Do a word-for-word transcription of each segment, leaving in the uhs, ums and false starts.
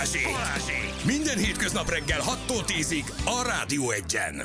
Minden hétköznap reggel hattól tízig a Rádió Egyen.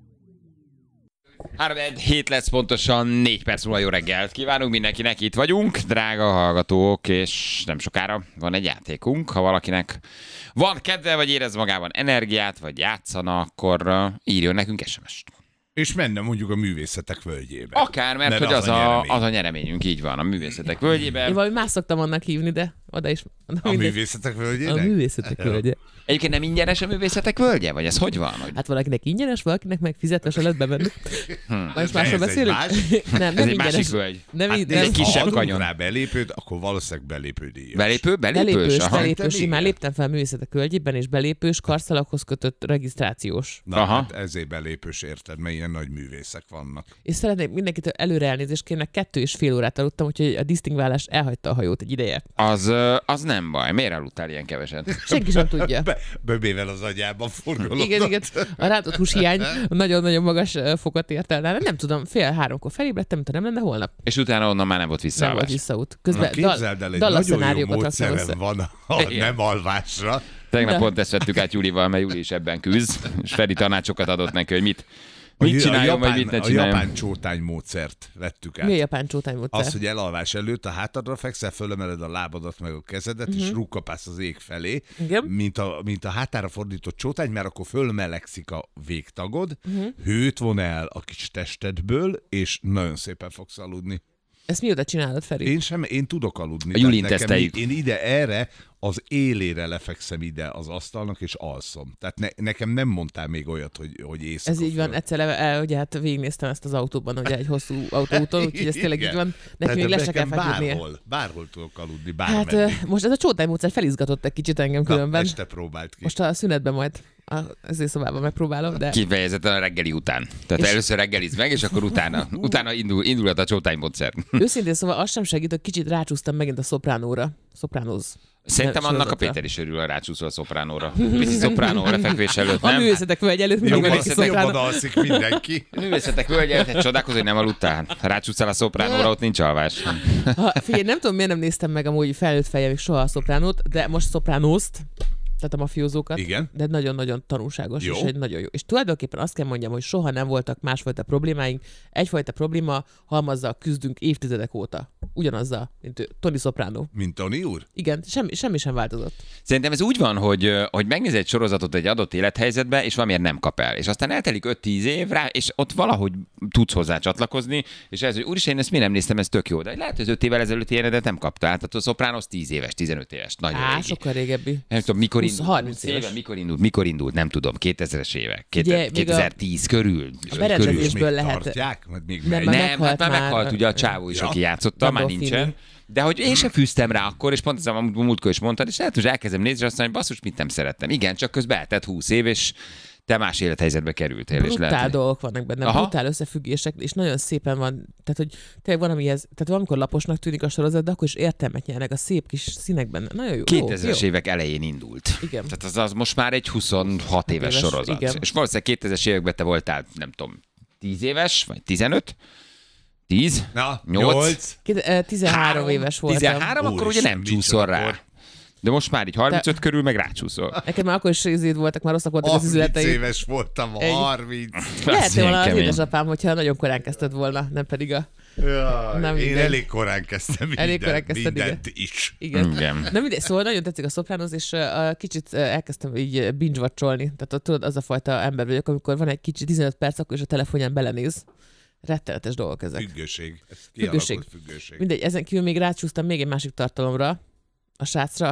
három hét lesz pontosan, négy perc múlva jó reggelt kívánunk mindenkinek, itt vagyunk, drága hallgatók, és nem sokára van egy játékunk. Ha valakinek van kedve, vagy érez magában energiát, vagy játszana, akkor írjon nekünk es em es-t. És menne mondjuk a művészetek völgyébe. Akár, mert, mert hogy az, az, a, az a nyereményünk, így van, a művészetek völgyébe. Én valami más szoktam annak hívni, de oda is. Oda a mindegy. Művészetek völgyének? A művészetek völgye. Egyébként nem ingyenes a művészetek völgye? Vagy ez hogy van? Hogy... Hát valakinek ingyenes, valakinek meg fizetves előtt bemenni. Hmm. Most másról beszélünk? Más? Nem, nem ez egy ingyenes. másik völgy. Nem, hát, nem, ez egy kisebb ha kanyon. rá belépőd, akkor valószínűleg belépő díjas. Belépő? Belépős? Belépős, Aha. belépős. Én már Igen. léptem fel művészetek völgyében, és belépős, karszalaghoz kötött regisztrációs. Na, Aha. hát ezért belépős, érted, mert ilyen nagy művészek vannak. És szeretnék mindenkitől előre elnézést kérni, kettő és fél órát aludtam, úgyhogy a disztingválás elhagyta a hajót egy ideje. Az, ö, az nem baj. Miért aludtál ilyen keveset? Senki sem tudja. Be, böbével az agyában forgolódott. Igen, igen. A rátott húshiány nagyon-nagyon magas ö, fokot ért el. De nem tudom, fél háromkor felébredtem, mint ha nem lenne holnap. És utána onnan már nem volt Nem visszaállás. volt visszaút. Na, Közben képzeld el, egy dal- nagyon jó dallasszenáriókat raktam össze. módszerem van a Igen. nem alvásra. Tegnap De. pont ezt vettük át Júlival, mert Júli is ebben küzd, és Feri tanácsokat adott neki, hogy mit, mit a csináljon, japán, vagy mit ne a csináljon. japán csótány módszert vettük át. Mi a japán csótány módszer? Az, hogy elalvás előtt a hátadra fekszel, fölemeled a lábadat meg a kezedet, uh-huh. és rúgkapálsz az ég felé, Igen. mint a, mint a hátára fordított csótány, mert akkor fölmelegszik a végtagod, uh-huh. hőt von el a kis testedből, és nagyon szépen fogsz aludni. Ezt mióta csinálod, Feri? Én sem, én tudok aludni. A Julin Tehát nekem teszteljük. Én ide erre, az élére lefekszem ide az asztalnak, és alszom. Tehát ne, nekem nem mondtál még olyat, hogy, hogy éjszaka Ez így van, föl. egyszer el, ugye hát végignéztem ezt az autóban, ugye egy hosszú autóúton, úgyhogy ez tényleg így Igen. van. Neki Tehát még le se kell nekem feküdnie. bárhol, bárhol tudok aludni, Hát bármeddig. ö, most ez a csótány módszer felizgatott egy kicsit engem Na, különben. este próbált ki. Most a szünetben majd az szobában megpróbálom, de Kifejezetten a reggeli után. Tehát És- először reggeliz meg, és akkor utána, utána indul, indulhat a csótánymódszer. őszintén szóval az sem segít, hogy kicsit rácsúsztam megint a szopránóra. Szopránóz. Szerintem Nem, annak a sorozatra. Péter is örül, a rácsúszol a szopránóra. Pici szopránó lefekvés előtt, A nem? művészetek völgy előtt mindig Jobban van egy szedek Jobban szopránó. alszik mindenki. Művészetek völgye, hát csodálkozol, hogy nem aludtál. Ha rácsúszol a szopránóra, ott nincs alvás. Ha, figyelj, nem tudom, miért nem néztem meg amúgy felnőtt fejjel még soha a szopránót, de most szopránózt, tehát a mafiózókat, Igen. de nagyon-nagyon tanulságos, Jó. és egy nagyon jó. És tulajdonképpen azt kell mondjam, hogy soha nem voltak másfajta problémáink, egyfajta probléma halmazzal küzdünk évtizedek óta. Ugyanazzal, mint ő, Tony Soprano. Mint Tony úr? Igen, semmi, semmi sem változott. Szerintem ez úgy van, hogy, hogy megnéz egy sorozatot egy adott élethelyzetbe, és valamiért nem kap el. És aztán eltelik öt-tíz év rá, és ott valahogy tudsz hozzá csatlakozni, és ez, hogy úristen, én ezt mi nem néztem, ez tök jó. De lehet, hogy az öt évvel ezelőtt ilyenedet nem kaptál. Tehát a Sopranos tíz éves, tizenöt éves, nagyon Á, régi. sokkal régebbi. Nem tudom, mikor húsz, indult. harminc húsz éve, éves. mikor indult, mikor indult, nem tudom, kétezres évek, Ugye, még a- kétezer-tíz körül. a körül. berendezés- És még Ből lehet- tartják? Mert még Nem, megy. már Nem, meghalt hát már már. meghalt ugye a csávó is, Ja. aki játszotta, már Gandolfini. nincsen. De hogy én sem fűztem rá akkor, és pont ez a múltkor is mondtad, és lehet, hogy elkezdem nézni, és azt mondom, hogy basszus, mit nem szerettem. Igen, csak közben eltett húsz év, és te más élethelyzetbe kerültél. És Brutál lehet, hogy- dolgok vannak benne, Aha. brutál összefüggések, és nagyon szépen van, tehát hogy tényleg van, amihez, tehát valamikor laposnak tűnik a sorozat, de akkor is értelmet nyernek a szép kis színekben. Nagyon jó. kétezres jó, jó. évek elején indult. Igen. Tehát az, az most már egy huszonhat éves éves, sorozat. igen. És valószínűleg kétezres években te voltál, nem tudom, tíz éves, vagy tizenöt? tíz? Na, Nyolc? nyolc. Két- eh, tizenhárom éves voltam. tizenhárom, akkor ugye Úristen, nem micsoda csúszol rá. kor. De most már így harmincöt körül meg rácsúszol. Nekem már akkor is izéd voltak, már rosszak voltak az harminc üzleteim. éves voltam, Egy- harminc. Lehet, Az hogy ilyen volna az kemény. édesapám, hogyha nagyon korán kezdted volna, nem pedig a... Jaj, Nem én mindegy. elég korán kezdtem Elég minden, korán kezdted, mindent is. Igen. Igen. Na mindegy, szóval nagyon tetszik a Sopranos, és uh, kicsit uh, elkezdtem így binge-watcholni. Tehát ott, tudod, az a fajta ember vagyok, amikor van egy kicsi tizenöt perc, akkor is a telefonján belenéz. Rettenetes dolgok ezek. Függőség. Ez Függőség. kialakult függőség. Mindegy, ezen kívül még rácsúsztam még egy másik tartalomra, a srácra,